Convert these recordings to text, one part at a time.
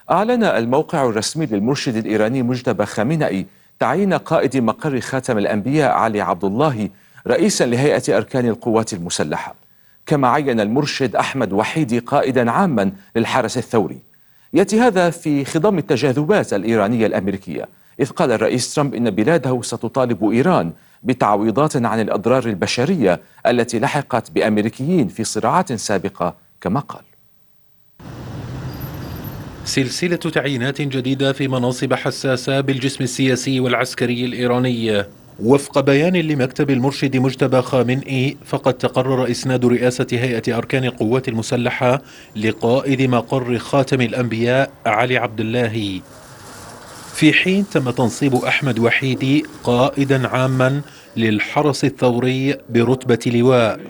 أعلن الموقع الرسمي للمرشد الإيراني مجتبى خامنئي تعيين قائد مقر خاتم الأنبياء علي عبد الله رئيسا لهيئة أركان القوات المسلحة، كما عين المرشد أحمد وحيدي قائدا عاما للحرس الثوري. يأتي هذا في خضم التجاذبات الإيرانية الأمريكية، إذ قال الرئيس ترامب إن بلاده ستطالب إيران بتعويضات عن الأضرار البشرية التي لحقت بأمريكيين في صراعات سابقة كما قال. سلسلة تعيينات جديدة في مناصب حساسة بالجسم السياسي والعسكري الإيراني. وفق بيان لمكتب المرشد مجتبى خامنئي، فقد تقرر إسناد رئاسة هيئة أركان القوات المسلحة لقائد مقر خاتم الأنبياء علي عبد الله، في حين تم تنصيب أحمد وحيدي قائدا عاما للحرس الثوري برتبة لواء.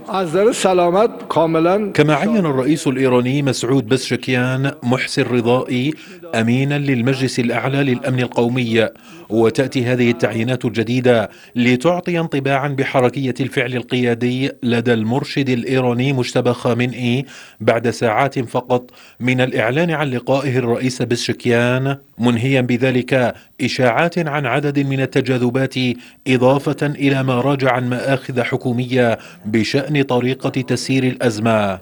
كما عين الرئيس الإيراني مسعود بزشكيان محسن رضائي أمينا للمجلس الأعلى للأمن القومي. وتأتي هذه التعيينات الجديدة لتعطي انطباعا بحركية الفعل القيادي لدى المرشد الإيراني مجتبى خامنئي بعد ساعات فقط من الإعلان عن لقائه الرئيس بزشكيان، منهيا بذلك إشاعات عن عدد من التجاذبات، إضافة إلى ما راجع عن مآخذ حكومية بشأن طريقة تسيير الأزمة.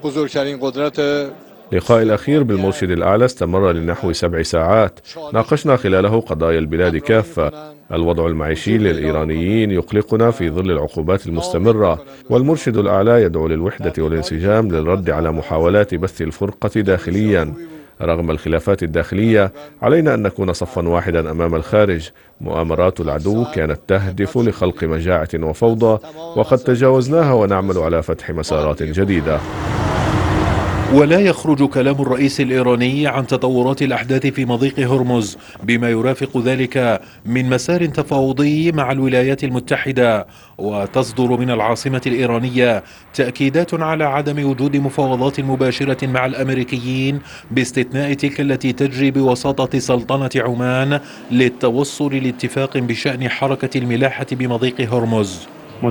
اللقاء الأخير بالمرشد الأعلى استمر لنحو 7 ساعات، ناقشنا خلاله قضايا البلاد كافة. الوضع المعيشي للإيرانيين يقلقنا في ظل العقوبات المستمرة، والمرشد الأعلى يدعو للوحدة والانسجام للرد على محاولات بث الفرقة داخليا. رغم الخلافات الداخلية علينا أن نكون صفا واحدا أمام الخارج. مؤامرات العدو كانت تهدف لخلق مجاعة وفوضى، وقد تجاوزناها ونعمل على فتح مسارات جديدة. ولا يخرج كلام الرئيس الإيراني عن تطورات الأحداث في مضيق هرمز بما يرافق ذلك من مسار تفاوضي مع الولايات المتحدة. وتصدر من العاصمة الإيرانية تأكيدات على عدم وجود مفاوضات مباشرة مع الأمريكيين، باستثناء تلك التي تجري بوساطة سلطنة عمان للتوصل لاتفاق بشأن حركة الملاحة بمضيق هرمز.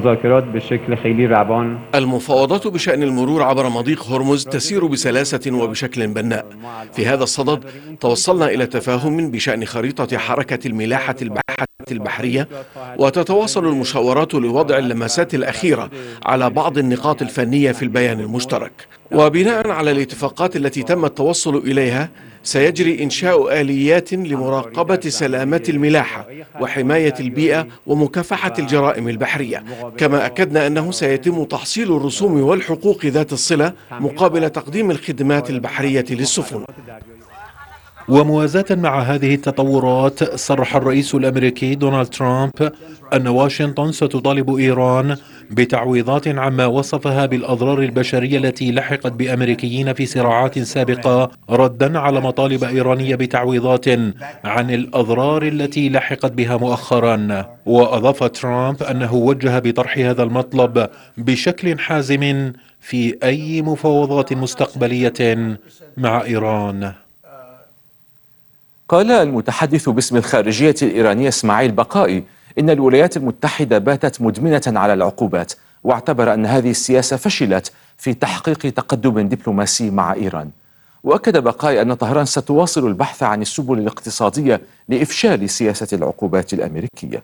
المفاوضات بشأن المرور عبر مضيق هرمز تسير بسلاسة وبشكل بناء. في هذا الصدد توصلنا إلى تفاهم بشأن خريطة حركة الملاحة البحرية، وتتواصل المشاورات لوضع اللمسات الأخيرة على بعض النقاط الفنية في البيان المشترك. وبناء على الاتفاقات التي تم التوصل إليها، سيجري إنشاء آليات لمراقبة سلامة الملاحة وحماية البيئة ومكافحة الجرائم البحرية. كما أكدنا أنه سيتم تحصيل الرسوم والحقوق ذات الصلة مقابل تقديم الخدمات البحرية للسفن. وموازاة مع هذه التطورات، صرح الرئيس الأمريكي دونالد ترامب أن واشنطن ستطالب إيران بتعويضات عما وصفها بالأضرار البشرية التي لحقت بأمريكيين في صراعات سابقة، ردا على مطالب إيرانية بتعويضات عن الأضرار التي لحقت بها مؤخرا. وأضاف ترامب أنه وجه بطرح هذا المطلب بشكل حازم في أي مفاوضات مستقبلية مع إيران. قال المتحدث باسم الخارجية الإيرانية إسماعيل بقائي إن الولايات المتحدة باتت مدمنة على العقوبات، واعتبر أن هذه السياسة فشلت في تحقيق تقدم دبلوماسي مع إيران. وأكد بقائي أن طهران ستواصل البحث عن السبل الاقتصادية لإفشال سياسة العقوبات الأمريكية.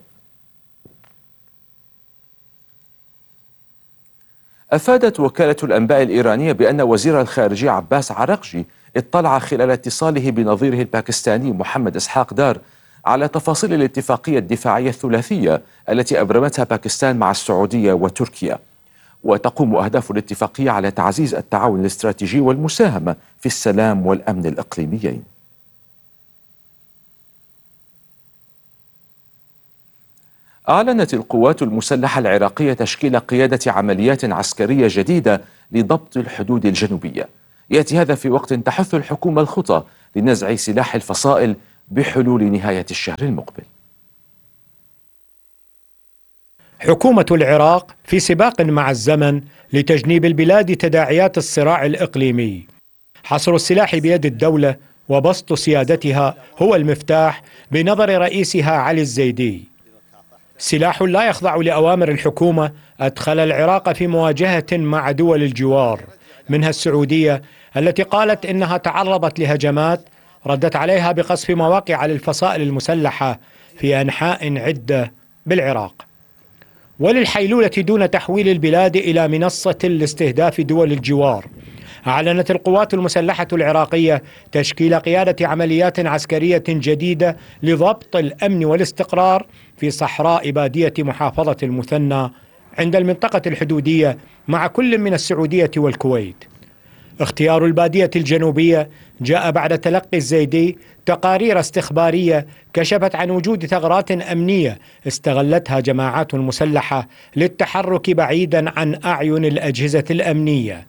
أفادت وكالة الأنباء الإيرانية بأن وزير الخارجية عباس عراقجي اطلع خلال اتصاله بنظيره الباكستاني محمد إسحاق دار على تفاصيل الاتفاقية الدفاعية الثلاثية التي أبرمتها باكستان مع السعودية وتركيا. وتقوم أهداف الاتفاقية على تعزيز التعاون الاستراتيجي والمساهمة في السلام والأمن الإقليميين. أعلنت القوات المسلحة العراقية تشكيل قيادة عمليات عسكرية جديدة لضبط الحدود الجنوبية. يأتي هذا في وقت تحث الحكومة الخطى لنزع سلاح الفصائل بحلول نهاية الشهر المقبل. حكومة العراق في سباق مع الزمن لتجنيب البلاد تداعيات الصراع الإقليمي. حصر السلاح بيد الدولة وبسط سيادتها هو المفتاح بنظر رئيسها علي الزيدي. سلاح لا يخضع لأوامر الحكومة أدخل العراق في مواجهة مع دول الجوار، منها السعودية التي قالت إنها تعرضت لهجمات ردت عليها بقصف مواقع للفصائل المسلحة في أنحاء عدة بالعراق. وللحيلولة دون تحويل البلاد إلى منصة لاستهداف دول الجوار، أعلنت القوات المسلحة العراقية تشكيل قيادة عمليات عسكرية جديدة لضبط الأمن والاستقرار في صحراء بادية محافظة المثنى عند المنطقة الحدودية مع كل من السعودية والكويت. اختيار البادية الجنوبية جاء بعد تلقي الزيدي تقارير استخبارية كشفت عن وجود ثغرات أمنية استغلتها جماعات مسلحة للتحرك بعيدا عن أعين الأجهزة الأمنية.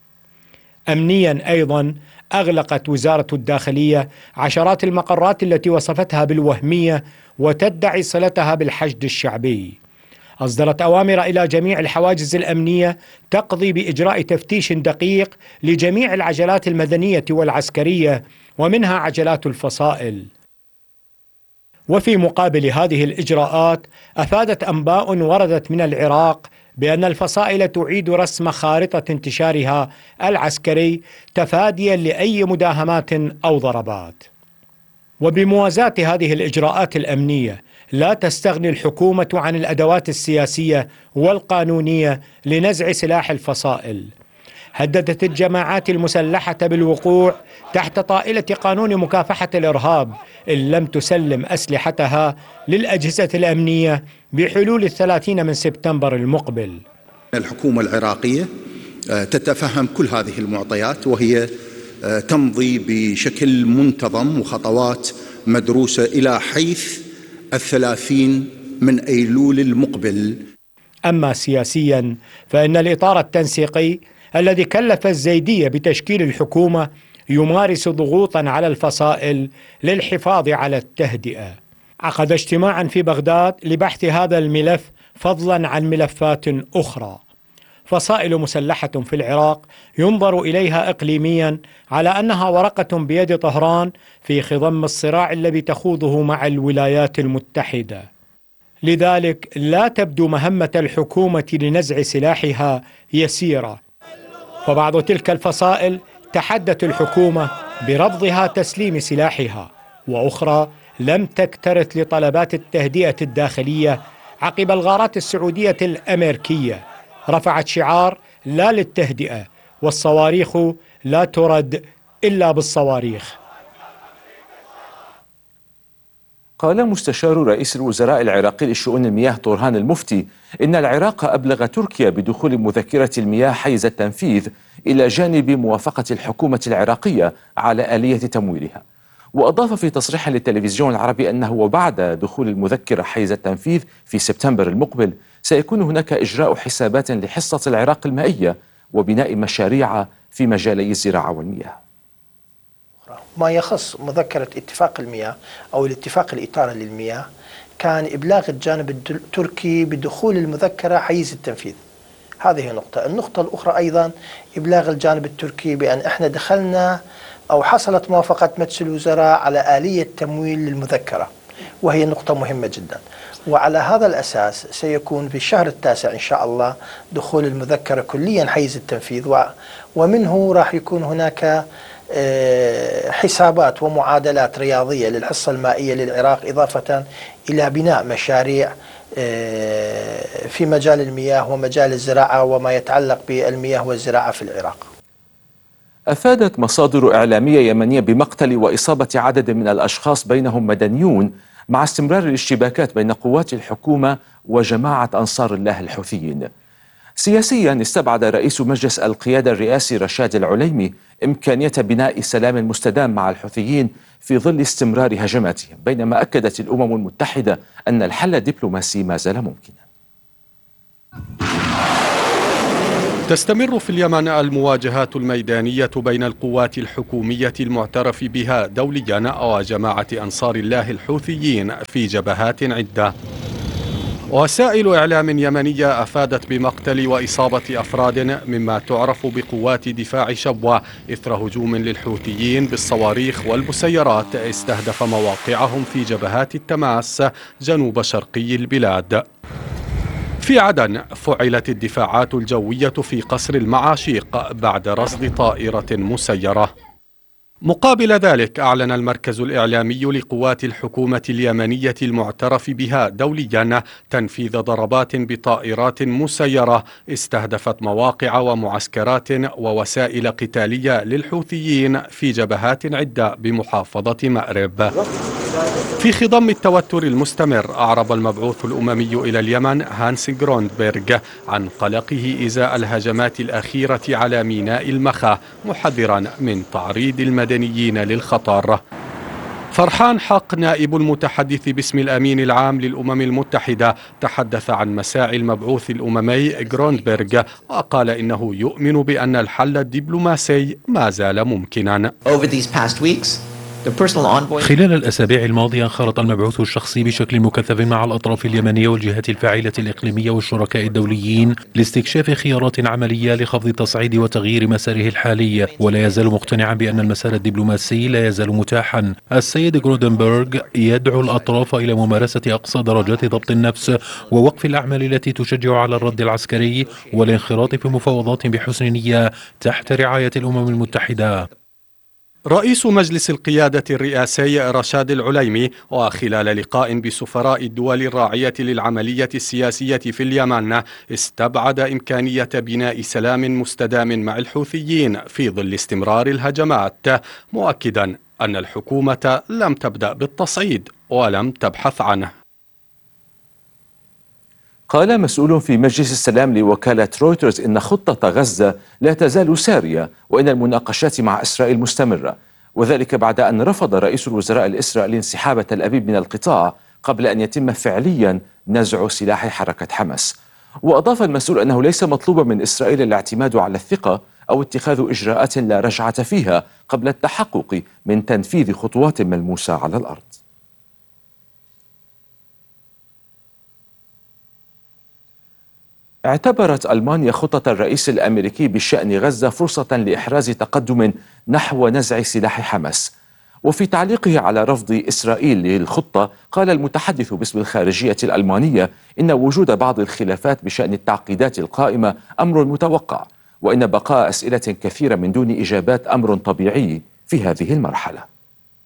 أمنيا أيضا أغلقت وزارة الداخلية عشرات المقرات التي وصفتها بالوهمية وتدعي صلتها بالحشد الشعبي. أصدرت أوامر إلى جميع الحواجز الأمنية تقضي بإجراء تفتيش دقيق لجميع العجلات المدنية والعسكرية ومنها عجلات الفصائل. وفي مقابل هذه الإجراءات أفادت أنباء وردت من العراق بأن الفصائل تعيد رسم خارطة انتشارها العسكري تفاديا لأي مداهمات أو ضربات. وبموازاة هذه الإجراءات الأمنية لا تستغني الحكومة عن الأدوات السياسية والقانونية لنزع سلاح الفصائل. هددت الجماعات المسلحة بالوقوع تحت طائلة قانون مكافحة الإرهاب إن لم تسلم أسلحتها للأجهزة الأمنية بحلول 30 من سبتمبر المقبل. الحكومة العراقية تتفهم كل هذه المعطيات وهي تمضي بشكل منتظم وخطوات مدروسة إلى حيث 30 من أيلول المقبل. أما سياسيا فإن الإطار التنسيقي الذي كلف الزيدية بتشكيل الحكومة يمارس ضغوطا على الفصائل للحفاظ على التهدئة. عقد اجتماعا في بغداد لبحث هذا الملف فضلا عن ملفات أخرى. فصائل مسلحة في العراق ينظر إليها إقليميا على أنها ورقة بيد طهران في خضم الصراع الذي تخوضه مع الولايات المتحدة. لذلك لا تبدو مهمة الحكومة لنزع سلاحها يسيرة. فبعض تلك الفصائل تحدت الحكومة برفضها تسليم سلاحها، وأخرى لم تكترث لطلبات التهدئة الداخلية عقب الغارات السعودية الأمريكية. رفعت شعار لا للتهدئة والصواريخ لا ترد إلا بالصواريخ. قال مستشار رئيس الوزراء العراقي لشؤون المياه طورهان المفتي إن العراق أبلغ تركيا بدخول مذكرة المياه حيز التنفيذ إلى جانب موافقة الحكومة العراقية على آلية تمويلها. وأضاف في تصريح للتلفزيون العربي أنه وبعد دخول المذكرة حيز التنفيذ في سبتمبر المقبل سيكون هناك إجراء حسابات لحصة العراق المائية وبناء مشاريع في مجالي الزراعة والمياه. ما يخص مذكرة اتفاق المياه أو الاتفاق الإطاري للمياه كان إبلاغ الجانب التركي بدخول المذكرة حيز التنفيذ. هذه نقطة. النقطة الأخرى أيضا إبلاغ الجانب التركي بأن إحنا دخلنا أو حصلت موافقة مجلس الوزراء على آلية تمويل للمذكرة، وهي نقطة مهمة جدا. وعلى هذا الأساس سيكون في الشهر التاسع إن شاء الله دخول المذكرة كليا حيز التنفيذ، ومنه راح يكون هناك حسابات ومعادلات رياضية للحصة المائية للعراق، إضافة إلى بناء مشاريع في مجال المياه ومجال الزراعة وما يتعلق بالمياه والزراعة في العراق. أفادت مصادر إعلامية يمنية بمقتل وإصابة عدد من الأشخاص بينهم مدنيون مع استمرار الاشتباكات بين قوات الحكومة وجماعة أنصار الله الحوثيين. سياسيا استبعد رئيس مجلس القيادة الرئاسي رشاد العليمي إمكانية بناء سلام مستدام مع الحوثيين في ظل استمرار هجماتهم، بينما أكدت الأمم المتحدة أن الحل الدبلوماسي ما زال ممكنا. تستمر في اليمن المواجهات الميدانية بين القوات الحكومية المعترف بها دوليا وجماعة أنصار الله الحوثيين في جبهات عدة. وسائل إعلام يمنية أفادت بمقتل وإصابة أفراد مما تعرف بقوات دفاع شبوة إثر هجوم للحوثيين بالصواريخ والمسيرات استهدف مواقعهم في جبهات التماس جنوب شرقي البلاد. في عدن فعلت الدفاعات الجوية في قصر المعاشيق بعد رصد طائرة مسيرة. مقابل ذلك أعلن المركز الإعلامي لقوات الحكومة اليمنية المعترف بها دوليا تنفيذ ضربات بطائرات مسيرة استهدفت مواقع ومعسكرات ووسائل قتالية للحوثيين في جبهات عدة بمحافظة مأرب. في خضم التوتر المستمر أعرب المبعوث الأممي إلى اليمن هانس غروندبرغ عن قلقه إزاء الهجمات الأخيرة على ميناء المخا، محذرا من تعريض المدنيين للخطر. فرحان حق نائب المتحدث باسم الأمين العام للأمم المتحدة تحدث عن مساعي المبعوث الأممي غروندبرغ وقال إنه يؤمن بأن الحل الدبلوماسي ما زال ممكنا. خلال الأسابيع الماضية خرط المبعوث الشخصي بشكل مكثف مع الأطراف اليمنية والجهات الفاعلة الإقليمية والشركاء الدوليين لاستكشاف خيارات عملية لخفض التصعيد وتغيير مساره الحالي، ولا يزال مقتنعا بأن المسار الدبلوماسي لا يزال متاحا. السيد غرودنبرغ يدعو الأطراف إلى ممارسة أقصى درجات ضبط النفس ووقف الأعمال التي تشجع على الرد العسكري والانخراط في مفاوضات بحسن نية تحت رعاية الأمم المتحدة. رئيس مجلس القيادة الرئاسي رشاد العليمي وخلال لقاء بسفراء الدول الراعية للعملية السياسية في اليمن استبعد إمكانية بناء سلام مستدام مع الحوثيين في ظل استمرار الهجمات، مؤكدا أن الحكومة لم تبدأ بالتصعيد ولم تبحث عنه. قال مسؤول في مجلس السلام لوكالة رويترز إن خطة غزة لا تزال سارية وإن المناقشات مع إسرائيل مستمرة، وذلك بعد أن رفض رئيس الوزراء الإسرائيلي انسحاب تل أبيب من القطاع قبل أن يتم فعليا نزع سلاح حركة حماس. وأضاف المسؤول أنه ليس مطلوبا من إسرائيل الاعتماد على الثقة أو اتخاذ إجراءات لا رجعة فيها قبل التحقق من تنفيذ خطوات ملموسة على الأرض. اعتبرت ألمانيا خطة الرئيس الأمريكي بشأن غزة فرصة لإحراز تقدم نحو نزع سلاح حماس. وفي تعليقه على رفض إسرائيل للخطة قال المتحدث باسم الخارجية الألمانية إن وجود بعض الخلافات بشأن التعقيدات القائمة أمر متوقع، وإن بقاء أسئلة كثيرة من دون إجابات أمر طبيعي في هذه المرحلة.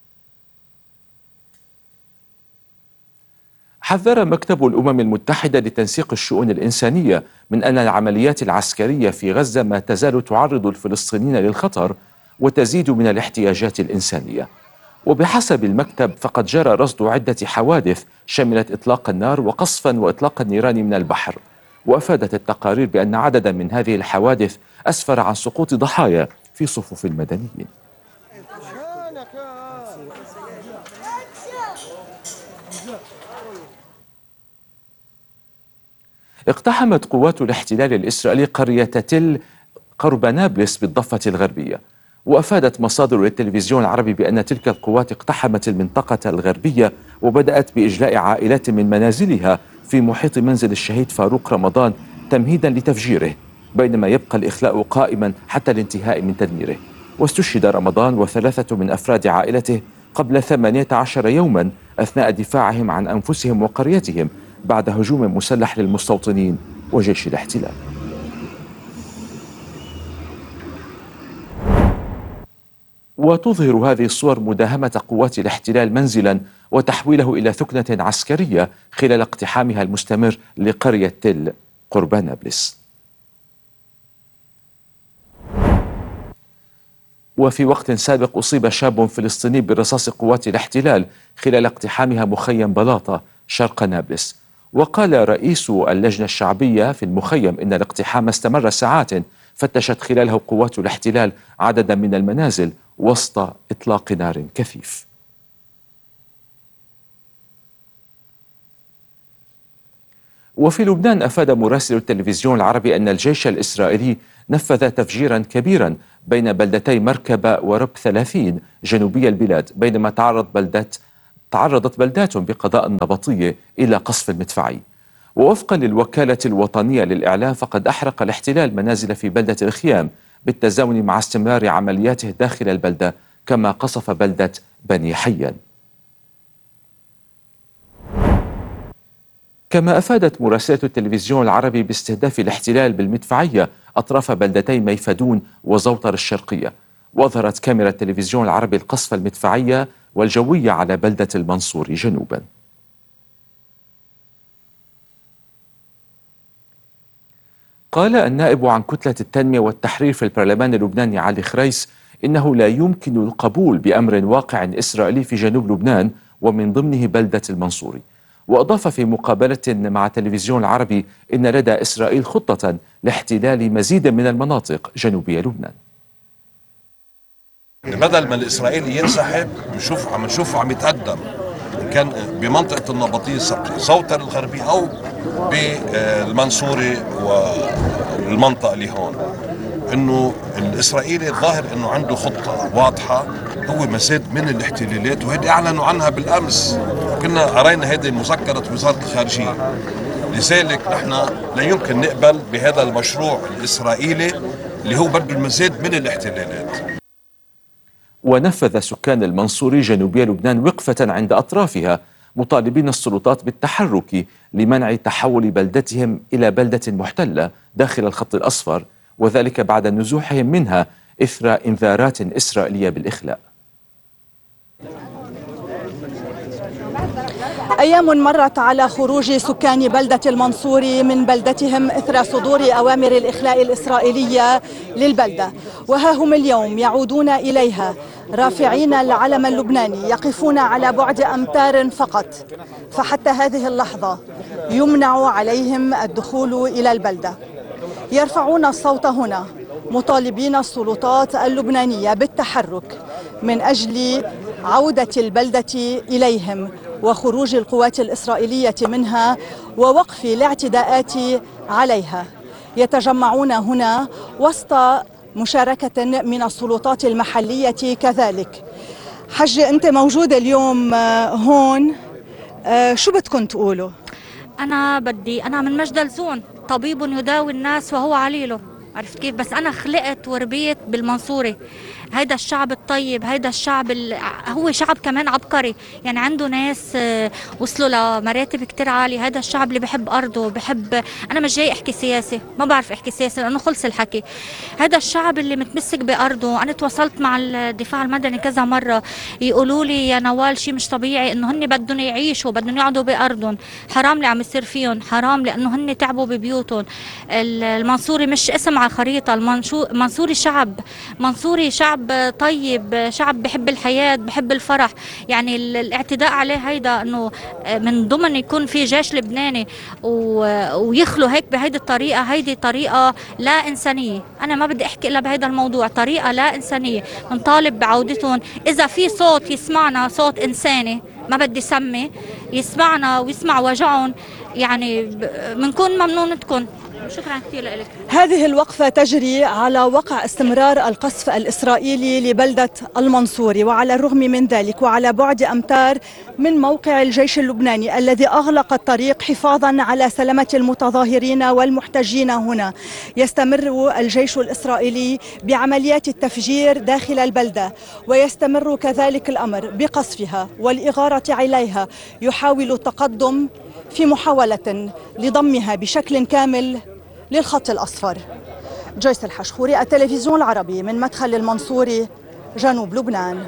حذر مكتب الأمم المتحدة لتنسيق الشؤون الإنسانية من أن العمليات العسكرية في غزة ما تزال تعرض الفلسطينيين للخطر وتزيد من الاحتياجات الإنسانية. وبحسب المكتب فقد جرى رصد عدة حوادث شملت إطلاق النار وقصفا وإطلاق النيران من البحر، وأفادت التقارير بأن عددا من هذه الحوادث أسفر عن سقوط ضحايا في صفوف المدنيين. اقتحمت قوات الاحتلال الإسرائيلي قرية تل قرب نابلس بالضفة الغربية، وأفادت مصادر للتلفزيون العربي بأن تلك القوات اقتحمت المنطقة الغربية وبدأت بإجلاء عائلات من منازلها في محيط منزل الشهيد فاروق رمضان تمهيدا لتفجيره، بينما يبقى الإخلاء قائما حتى الانتهاء من تدميره. واستشهد رمضان و3 من أفراد عائلته قبل 18 يوما أثناء دفاعهم عن أنفسهم وقريتهم بعد هجوم مسلح للمستوطنين وجيش الاحتلال. وتظهر هذه الصور مداهمة قوات الاحتلال منزلا وتحويله إلى ثكنة عسكرية خلال اقتحامها المستمر لقرية تل قرب نابلس. وفي وقت سابق أصيب شاب فلسطيني برصاص قوات الاحتلال خلال اقتحامها مخيم بلاطة شرق نابلس. وقال رئيس اللجنة الشعبية في المخيم إن الاقتحام استمر ساعات فتشت خلاله قوات الاحتلال عددا من المنازل وسط إطلاق نار كثيف. وفي لبنان أفاد مراسل التلفزيون العربي أن الجيش الإسرائيلي نفذ تفجيرا كبيرا بين بلدتي مركبة ورب 30 جنوبي البلاد، بينما تعرضت بلدات بقضاء النبطية إلى قصف مدفعي. ووفقا للوكالة الوطنية للإعلام فقد أحرق الاحتلال منازل في بلدة الخيام بالتزامن مع استمرار عملياته داخل البلدة، كما قصف بلدة بني حيان. كما أفادت مراسلة التلفزيون العربي باستهداف الاحتلال بالمدفعية أطراف بلدتي ميفدون وزوطر الشرقية. وأظهرت كاميرا التلفزيون العربي القصف المدفعية والجوية على بلدة المنصوري جنوبا. قال النائب عن كتلة التنمية والتحرير في البرلمان اللبناني علي خريس إنه لا يمكن القبول بأمر واقع إسرائيلي في جنوب لبنان ومن ضمنه بلدة المنصوري. وأضاف في مقابلة مع التلفزيون العربي إن لدى إسرائيل خطة لاحتلال مزيد من المناطق جنوبية لبنان. بدل ما الإسرائيلي ينسحب عم نشوفه عم يتقدم، إن كان بمنطقة النبطية صوتر الغربي أو بالمنصوري والمنطقة اللي هون. إنه الإسرائيلي الظاهر إنه عنده خطة واضحة، هو مزيد من الاحتلالات، وهذه أعلنوا عنها بالأمس، كنا قرينا هذه مذكرة وزارة الخارجية. لذلك نحن لا يمكن نقبل بهذا المشروع الإسرائيلي اللي هو بده المزيد من الاحتلالات. ونفذ سكان المنصوري جنوبي لبنان وقفة عند أطرافها مطالبين السلطات بالتحرك لمنع تحول بلدتهم إلى بلدة محتلة داخل الخط الأصفر، وذلك بعد نزوحهم منها إثر إنذارات إسرائيلية بالإخلاء. أيام مرت على خروج سكان بلدة المنصوري من بلدتهم إثر صدور أوامر الإخلاء الإسرائيلية للبلدة، وها هم اليوم يعودون إليها رافعين العلم اللبناني، يقفون على بعد أمتار فقط، فحتى هذه اللحظة يمنع عليهم الدخول إلى البلدة. يرفعون الصوت هنا مطالبين السلطات اللبنانية بالتحرك من أجل عودة البلدة إليهم وخروج القوات الإسرائيلية منها ووقف الاعتداءات عليها. يتجمعون هنا وسط مشاركة من السلطات المحلية كذلك. حج، أنت موجودة اليوم هون، شو بدكم تقولوا؟ أنا من مجدلزون، طبيب يداوي الناس وهو عليله، عرفت كيف؟ بس أنا خلقت وربيت بالمنصوري. هيدا الشعب الطيب، هيدا الشعب هو شعب كمان عبقري، يعني عنده ناس وصلوا لمراتب كتير عالية. هيدا الشعب اللي بحب أرضه، أنا مش جاي أحكي سياسة، ما بعرف أحكي سياسة لأنه خلص الحكي. هيدا الشعب اللي متمسك بأرضه. أنا تواصلت مع الدفاع المدني كذا مرة، يقولوا لي يا نوال شيء مش طبيعي، إنه هن بدهم يعيشوا، بدهم يقعدوا بأرضهم، حرام اللي عم يصير فيهم، حرام لأنه هن تعبوا ببيوتهم. المنصوري مش اسم على خريطة، المنصوري شعب طيب، شعب بحب الحياة، بحب الفرح. يعني الاعتداء عليه هيدا انه من ضمن يكون في جيش لبناني ويخلوا هيك بهيدي الطريقة، هيدي طريقة لا إنسانية. أنا ما بدي أحكي إلا بهيدا الموضوع، طريقة لا إنسانية. بنطالب بعودتهم، إذا في صوت يسمعنا، صوت إنساني، ما بدي سمي، يسمعنا ويسمع وجعهم، يعني بنكون ممنونتكم. شكرا كثير لك. هذه الوقفة تجري على وقع استمرار القصف الإسرائيلي لبلدة المنصوري، وعلى الرغم من ذلك وعلى بعد أمتار من موقع الجيش اللبناني الذي أغلق الطريق حفاظا على سلامة المتظاهرين والمحتجين هنا، يستمر الجيش الإسرائيلي بعمليات التفجير داخل البلدة، ويستمر كذلك الأمر بقصفها والإغارة عليها. يحاول التقدم في محاولة لضمها بشكل كامل للخط الأصفر. جويس الحشخوري، التلفزيون العربي، من مدخل المنصوري جنوب لبنان.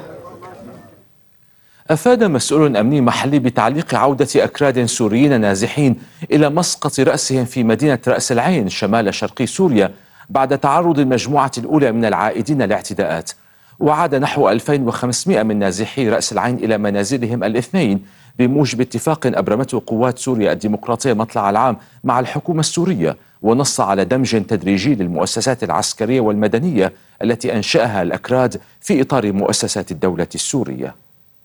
أفاد مسؤول أمني محلي بتعليق عودة أكراد سوريين نازحين إلى مسقط رأسهم في مدينة رأس العين شمال شرقي سوريا بعد تعرض المجموعة الأولى من العائدين لاعتداءات. وعاد نحو 2500 من نازحي رأس العين إلى منازلهم الاثنين بموجب اتفاق أبرمته قوات سوريا الديمقراطية مطلع العام مع الحكومة السورية، ونص على دمج تدريجي للمؤسسات العسكرية والمدنية التي أنشأها الأكراد في إطار مؤسسات الدولة السورية.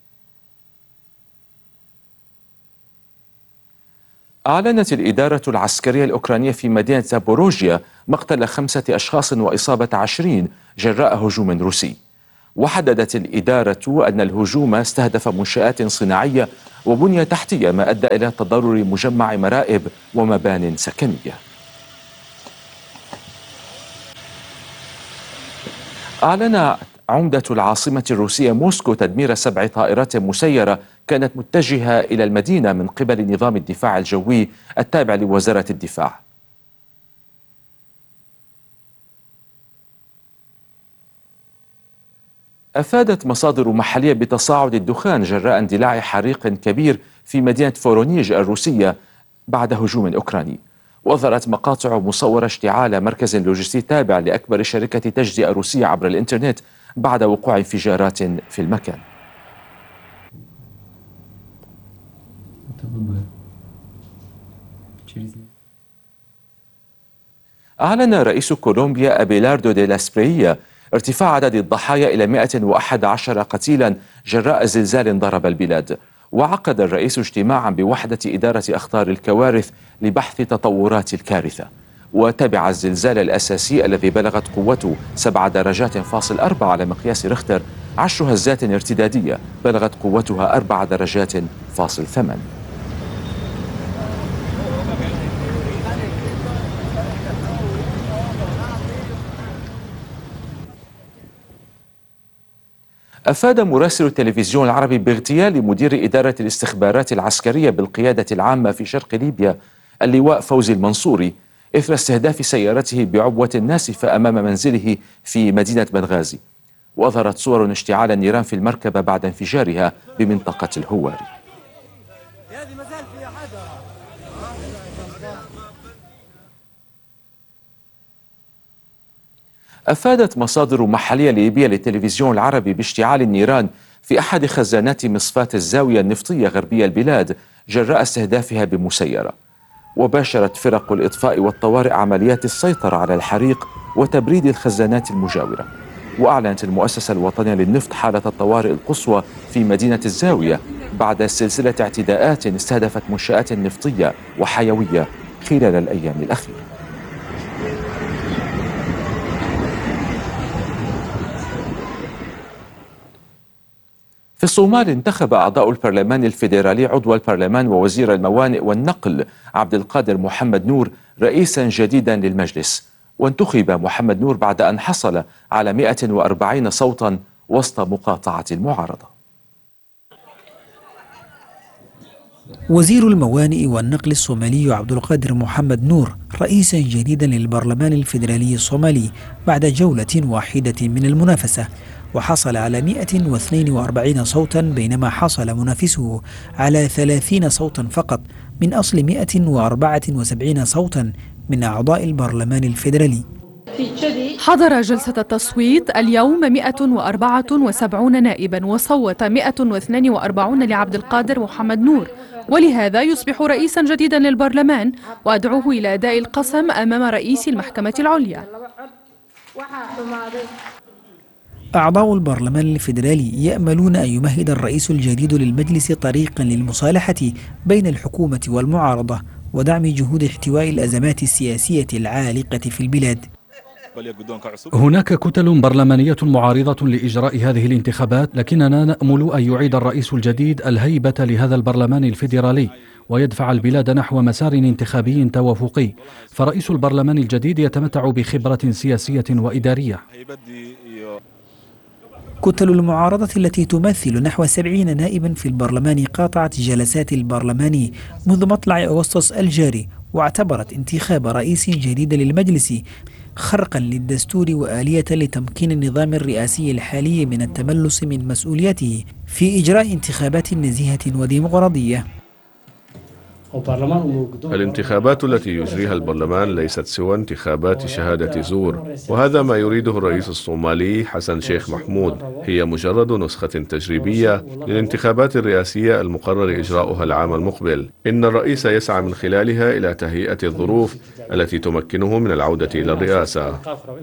أعلنت الإدارة العسكرية الأوكرانية في مدينة زابوروجيا مقتل 5 أشخاص وإصابة 20 جراء هجوم روسي. وحددت الإدارة أن الهجوم استهدف منشآت صناعية وبنية تحتية، ما أدى إلى تضرر مجمع مرائب ومبان سكنية. أعلن عمدة العاصمة الروسية موسكو تدمير 7 طائرات مسيرة كانت متجهة إلى المدينة من قبل نظام الدفاع الجوي التابع لوزارة الدفاع. أفادت مصادر محلية بتصاعد الدخان جراء اندلاع حريق كبير في مدينة فورونيج الروسية بعد هجوم أوكراني. وأظهرت مقاطع مصورة اشتعال مركز لوجستي تابع لأكبر شركة تجزئة روسية عبر الإنترنت بعد وقوع انفجارات في المكان. أعلن رئيس كولومبيا أبيلاردو دي لاسبريا ارتفاع عدد الضحايا إلى 111 قتيلا جراء زلزال ضرب البلاد. وعقد الرئيس اجتماعا بوحدة إدارة أخطار الكوارث لبحث تطورات الكارثة. وتبع الزلزال الأساسي الذي بلغت قوته 7 درجات فاصل 4 على مقياس ريختر 10 هزات ارتدادية بلغت قوتها 4 درجات فاصل 8. أفاد مراسل التلفزيون العربي باغتيال مدير إدارة الاستخبارات العسكرية بالقيادة العامة في شرق ليبيا اللواء فوزي المنصوري إثر استهداف سيارته بعبوة ناسفة أمام منزله في مدينة بنغازي. وأظهرت صور اشتعال النيران في المركبة بعد انفجارها بمنطقة الهواري. أفادت مصادر محلية ليبيا للتلفزيون العربي باشتعال النيران في أحد خزانات مصفاة الزاوية النفطية غربية البلاد جراء استهدافها بمسيرة. وباشرت فرق الإطفاء والطوارئ عمليات السيطرة على الحريق وتبريد الخزانات المجاورة. وأعلنت المؤسسة الوطنية للنفط حالة الطوارئ القصوى في مدينة الزاوية بعد سلسلة اعتداءات استهدفت منشآت نفطية وحيوية خلال الأيام الأخيرة. في الصومال انتخب أعضاء البرلمان الفيدرالي عضو البرلمان ووزير الموانئ والنقل عبد القادر محمد نور رئيسا جديدا للمجلس. وانتخب محمد نور بعد أن حصل على 140 صوتا وسط مقاطعة المعارضة. وزير الموانئ والنقل الصومالي عبد القادر محمد نور رئيسا جديدا للبرلمان الفيدرالي الصومالي بعد جولة واحدة من المنافسة، وحصل على 142 صوتا بينما حصل منافسه على 30 صوتا فقط من أصل 174 صوتا من أعضاء البرلمان الفيدرالي. حضر جلسة التصويت اليوم 174 نائبا وصوت 142 لعبد القادر محمد نور، ولهذا يصبح رئيسا جديدا للبرلمان، وأدعوه إلى أداء القسم أمام رئيس المحكمة العليا. أعضاء البرلمان الفيدرالي يأملون أن يمهد الرئيس الجديد للمجلس طريقا للمصالحة بين الحكومة والمعارضة ودعم جهود احتواء الأزمات السياسية العالقة في البلاد. هناك كتل برلمانية معارضة لإجراء هذه الانتخابات، لكننا نأمل أن يعيد الرئيس الجديد الهيبة لهذا البرلمان الفيدرالي ويدفع البلاد نحو مسار انتخابي توافقي، فرئيس البرلمان الجديد يتمتع بخبرة سياسية وإدارية. كتل المعارضة التي تمثل نحو 70 نائبا في البرلمان قاطعت جلسات البرلمان منذ مطلع أغسطس الجاري، واعتبرت انتخاب رئيس جديد للمجلس خرقا للدستور وآلية لتمكين النظام الرئاسي الحالي من التملص من مسؤولياته في إجراء انتخابات نزيهة وديمقراطية. الانتخابات التي يجريها البرلمان ليست سوى انتخابات شهادة زور، وهذا ما يريده الرئيس الصومالي حسن شيخ محمود. هي مجرد نسخة تجريبية للانتخابات الرئاسية المقرر إجراؤها العام المقبل. إن الرئيس يسعى من خلالها إلى تهيئة الظروف التي تمكنه من العودة إلى الرئاسة.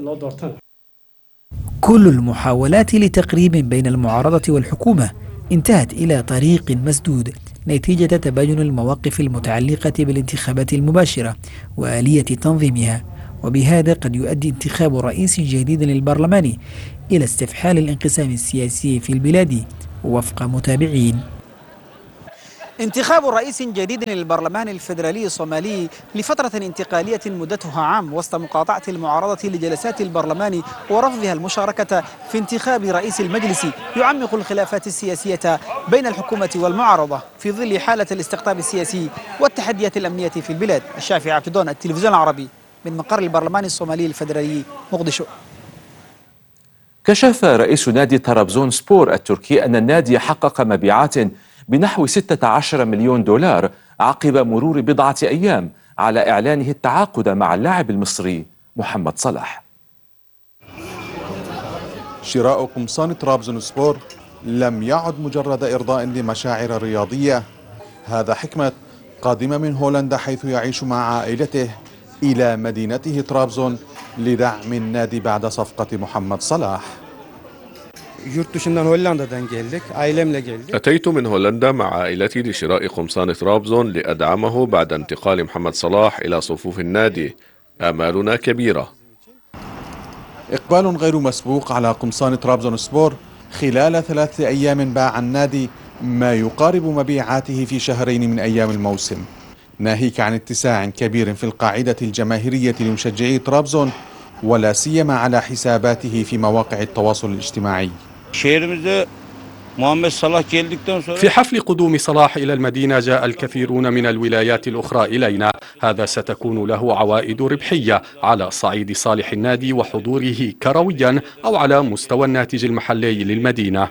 كل المحاولات لتقريب بين المعارضة والحكومة انتهت إلى طريق مسدود نتيجة تباين المواقف المتعلقة بالانتخابات المباشرة وآلية تنظيمها، وبهذا قد يؤدي انتخاب رئيس جديد للبرلمان إلى استفحال الانقسام السياسي في البلاد وفق متابعين. انتخاب رئيس جديد للبرلمان الفيدرالي الصومالي لفترة انتقالية مدتها عام وسط مقاطعة المعارضة لجلسات البرلمان ورفضها المشاركة في انتخاب رئيس المجلس يعمق الخلافات السياسية بين الحكومة والمعارضة في ظل حالة الاستقطاب السياسي والتحديات الأمنية في البلاد. الشافعي عبدون، التلفزيون العربي، من مقر البرلمان الصومالي الفيدرالي، مقدشو. كشف رئيس نادي طرابزون سبور التركي أن النادي حقق مبيعات بنحو 16 مليون دولار عقب مرور بضعة أيام على إعلانه التعاقد مع اللاعب المصري محمد صلاح. شراء قمصان طرابزون سبور لم يعد مجرد إرضاء لمشاعر رياضية، هذا حكمة قادمة من هولندا حيث يعيش مع عائلته إلى مدينته طرابزون لدعم النادي بعد صفقة محمد صلاح. أتيت من هولندا مع عائلتي لشراء قمصان طرابزون لأدعمه بعد انتقال محمد صلاح إلى صفوف النادي. آمالنا كبيرة. إقبال غير مسبوق على قمصان طرابزون سبور. خلال 3 أيام باع النادي ما يقارب مبيعاته في 2 من أيام الموسم، ناهيك عن اتساع كبير في القاعدة الجماهيرية لمشجعي طرابزون ولا سيما على حساباته في مواقع التواصل الاجتماعي. في حفل قدوم صلاح إلى المدينة جاء الكثيرون من الولايات الأخرى إلينا، هذا ستكون له عوائد ربحية على صعيد صالح النادي وحضوره كرويا أو على مستوى الناتج المحلي للمدينة.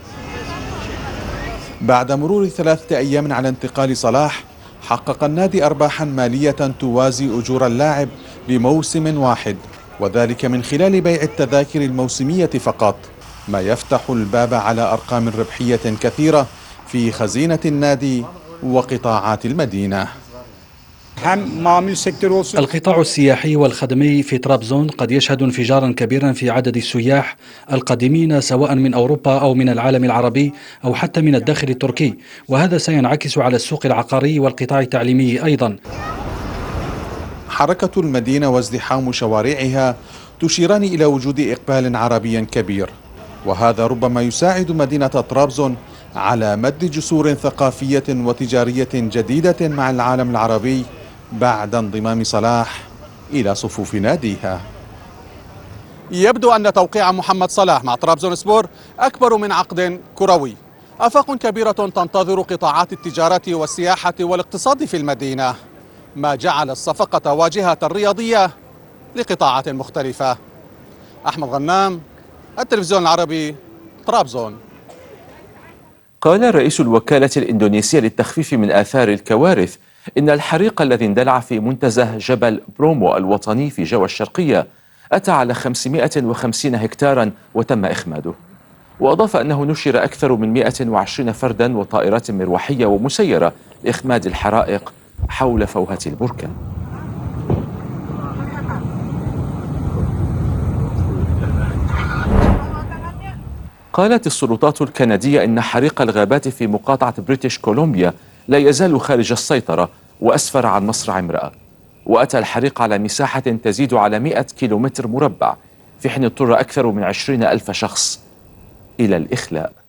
بعد مرور 3 أيام على انتقال صلاح حقق النادي أرباحا مالية توازي أجور اللاعب لموسم واحد، وذلك من خلال بيع التذاكر الموسمية فقط، ما يفتح الباب على أرقام ربحية كثيرة في خزينة النادي وقطاعات المدينة. القطاع السياحي والخدمي في طرابزون قد يشهد انفجارا كبيرا في عدد السياح القادمين سواء من أوروبا أو من العالم العربي أو حتى من الداخل التركي، وهذا سينعكس على السوق العقاري والقطاع التعليمي أيضا. حركة المدينة وازدحام شوارعها تشيران إلى وجود إقبال عربي كبير، وهذا ربما يساعد مدينة طرابزون على مد جسور ثقافية وتجارية جديدة مع العالم العربي بعد انضمام صلاح إلى صفوف ناديها. يبدو أن توقيع محمد صلاح مع طرابزون سبور أكبر من عقد كروي. آفاق كبيرة تنتظر قطاعات التجارة والسياحة والاقتصاد في المدينة، ما جعل الصفقة واجهة رياضية لقطاعات مختلفة. أحمد غنام، التلفزيون العربي، طرابزون. قال رئيس الوكالة الإندونيسية للتخفيف من آثار الكوارث إن الحريق الذي اندلع في منتزه جبل برومو الوطني في جوا الشرقية أتى على 550 هكتارا وتم إخماده. وأضاف أنه نشر أكثر من 120 فردا وطائرات مروحية ومسيرة لإخماد الحرائق حول فوهة البركان. قالت السلطات الكندية إن حريق الغابات في مقاطعة بريتش كولومبيا لا يزال خارج السيطرة وأسفر عن مصرع امرأة. وأتى الحريق على مساحة تزيد على 100 كيلومتر مربع، في حين اضطر أكثر من 20,000 شخص إلى الإخلاء.